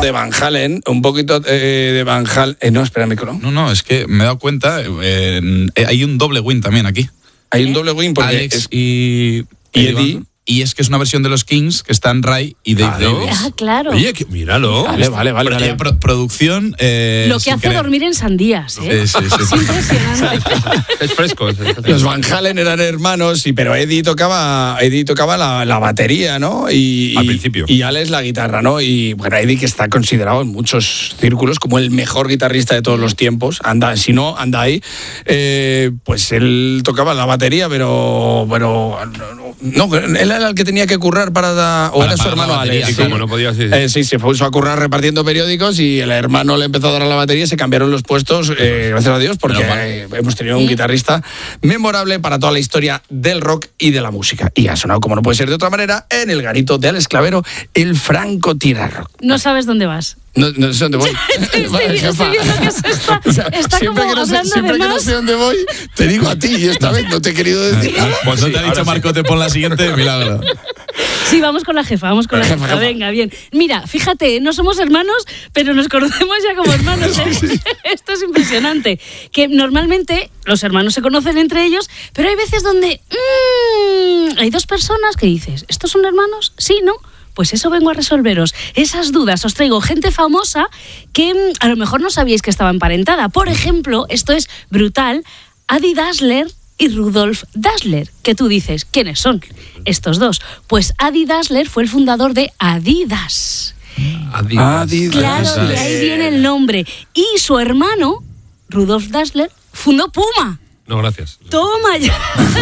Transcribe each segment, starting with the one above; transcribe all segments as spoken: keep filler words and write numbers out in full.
de Van Halen, un poquito eh, de Van Halen. Eh, no, espera, micro. No, no, es que me he dado cuenta, eh, hay un doble win también aquí. Hay un doble win porque Alex es, y, y Eddie. Y es que es una versión de los Kings que están Ray y Dave Claro. Davis. Ah, claro. Oye, que, míralo. Vale, vale, vale. Pero vale. ya pro- producción... Eh, Lo que sin hace querer. dormir en sandías, ¿eh? Sí, sí, sí. Es impresionante. Es fresco. Es fresco. Los Van Halen eran hermanos, y, pero Eddie tocaba, Eddie tocaba la, la batería, ¿no? Y, Al y- principio. Y Alex la guitarra, ¿no? Y bueno, Eddie, que está considerado en muchos círculos como el mejor guitarrista de todos los tiempos, anda, si no, anda ahí, eh, pues él tocaba la batería, pero bueno, no, él era el que tenía que currar para... da- o Para era su pagar la hermano batería, Alex. sí, como no podía, sí, sí. Eh, sí, se puso a currar repartiendo periódicos y el hermano le empezó a dar a la batería y se cambiaron los puestos, eh, gracias a Dios, porque Pero, eh, hemos tenido un guitarrista memorable para toda la historia del rock y de la música. Y ha sonado, como no puede ser de otra manera, en el garito de Alex Clavero, el Franco Tira-Rock. No sabes dónde vas. No, no sé dónde voy. Estoy, Vale, estoy jefa. viendo que se está, O sea, está siempre como que no sé, hablando siempre de que no más. sé dónde voy, te digo a ti, y esta vez no te he querido decir nada. Pues no te ha ahora dicho sí. Marcote, pon la siguiente, milagro. Sí, vamos con la jefa, vamos con la Jefa, jefa. jefa. Venga, bien. Mira, fíjate, no somos hermanos, pero nos conocemos ya como hermanos. ¿eh? Esto es impresionante. Que normalmente los hermanos se conocen entre ellos, pero hay veces donde mmm, hay dos personas que dices, ¿estos son hermanos? Sí, ¿no? Pues eso vengo a resolveros. Esas dudas os traigo gente famosa que mm, a lo mejor no sabíais que estaba emparentada. Por ejemplo, esto es brutal, Adi Dassler y Rudolf Dassler, que tú dices, ¿quiénes son estos dos? Pues Adi Dassler fue el fundador de Adidas. Adidas. Adidas. Claro, de ahí viene el nombre. Y su hermano, Rudolf Dassler, fundó Puma. No, gracias. Toma ya.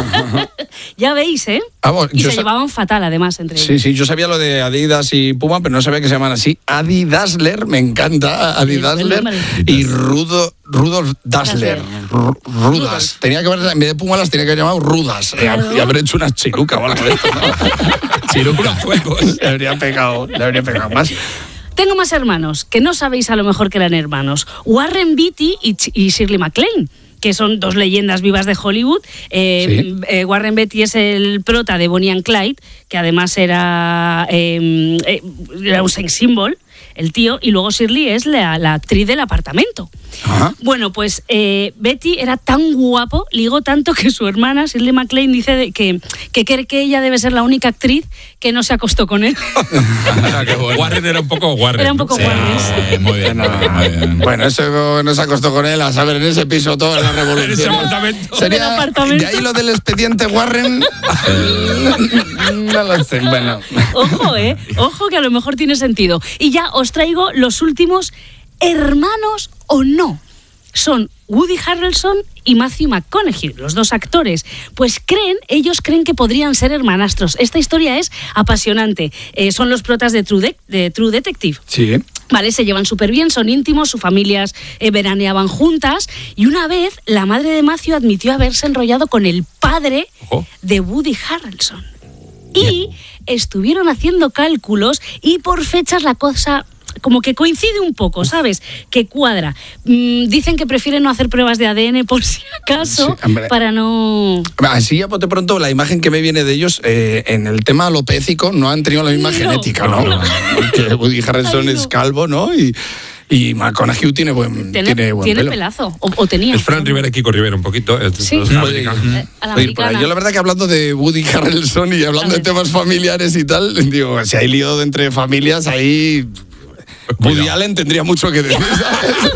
Ya veis, ¿eh? Vamos, Y yo se sa- llevaban fatal, además, entre Sí, ellos. sí, yo sabía lo de Adidas y Puma, pero no sabía que se llaman así. Adi Dassler, me encanta, Adi Sí, es el Dassler. nombre. Y Rudo, Rudolf Dassler. Dassler. Ru- Rudas. Rudolf. Tenía que haber, en vez de Puma las tenía que haber llamado Rudas. Claro. Y haber hecho una chiruca o algo de esto. Chiruca fuegos. Le habría pegado, le habría pegado más. Tengo más hermanos, que no sabéis a lo mejor que eran hermanos. Warren Beatty y, Ch- y Shirley MacLaine, que son dos leyendas vivas de Hollywood. Eh, Sí. eh, Warren Beatty es el prota de Bonnie and Clyde, que además era, eh, eh, era un sex symbol, el tío, y luego Shirley es la, la actriz del apartamento. Ajá. Bueno, pues eh, Betty era tan guapo, ligó tanto que su hermana, Shirley MacLaine, dice de que, que cree que ella debe ser la única actriz que no se acostó con él. Qué bueno. Warren era un poco Warren. Era un ¿no? poco Sí. Warren. Eh, muy bien, muy bien, muy bien. Bueno, eso no se acostó con él, a saber, en ese piso toda la En ese revolución. apartamento. Sería En el apartamento. de ahí lo del expediente Warren. No lo sé, bueno. Ojo, ¿eh? Ojo que a lo mejor tiene sentido. Y ya os traigo los últimos hermanos o no. Son Woody Harrelson y Matthew McConaughey, los dos actores. Pues creen, ellos creen que podrían ser hermanastros. Esta historia es apasionante. Eh, son los protas de True, De- de True Detective. Sí, ¿eh? Vale, se llevan súper bien, son íntimos, sus familias eh, veraneaban juntas y una vez la madre de Matthew admitió haberse enrollado con el padre Ojo. de Woody Harrelson. Y estuvieron haciendo cálculos y por fechas la cosa como que coincide un poco, ¿sabes? Que cuadra. Mm, dicen que prefieren no hacer pruebas de A D N por si acaso, Sí, hombre. para no... Así a bote pronto la imagen que me viene de ellos eh, en el tema alopécico no han tenido la misma No. genética, ¿no? No. Que Woody Harrelson Ay, no. es calvo, ¿no? Y, y McConaughey tiene buen, Tiene, tiene buen tiene pelo. pelazo, o, o tenía. Es Fran Rivera y Kiko Rivera un poquito. Es- Sí. es Oye, americano. Eh, a la Oye, pero americana. yo la verdad que hablando de Woody Harrelson y hablando A de ver. temas familiares y tal, digo, si hay lío de entre familias, ahí Woody Cuidado. Allen tendría mucho que decir, ¿sabes?